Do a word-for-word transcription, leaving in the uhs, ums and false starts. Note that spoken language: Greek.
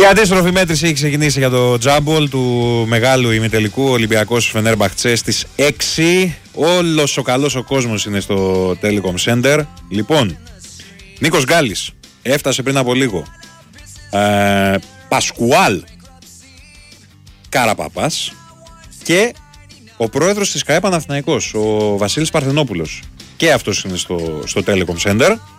Η αντίστροφη μέτρηση έχει ξεκινήσει για το τζάμπολ του μεγάλου ημιτελικού Ολυμπιακός Φενέρμπαχτσε στις έξι. Όλος ο καλός ο κόσμος είναι στο Telecom Center. Λοιπόν, Νίκος Γκάλης έφτασε πριν από λίγο. Ε, Πασκουάλ Καραπαπάς και ο πρόεδρος της ΚΑΕ Παναθηναϊκός, ο Βασίλης Παρθενόπουλος. Και αυτός είναι στο, στο Telecom Center.